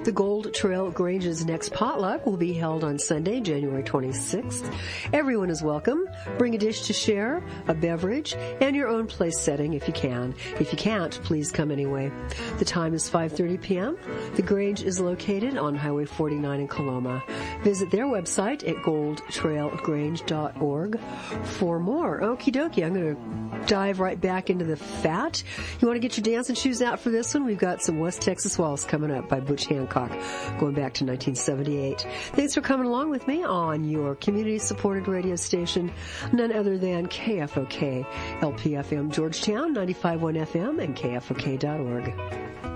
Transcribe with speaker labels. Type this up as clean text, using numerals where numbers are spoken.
Speaker 1: The Gold Trail Grange's next potluck will be held on Sunday, January 26th. Everyone is welcome. Bring a dish to share, a beverage, and your own place setting if you can. If you can't, please come anyway. The time is 5:30 p.m. The Grange is located on Highway 49 in Coloma. Visit their website at goldtrailgrange.org for more. Okie dokie, I'm going to dive right back into the fat. You want to get your dancing shoes out for this one? We've got some West Texas Waltz coming up by Butch Hancock, going back to 1978. Thanks for coming along with me on your community-supported radio station, none other than KFOK, LPFM Georgetown, 95.1 FM, and KFOK.org.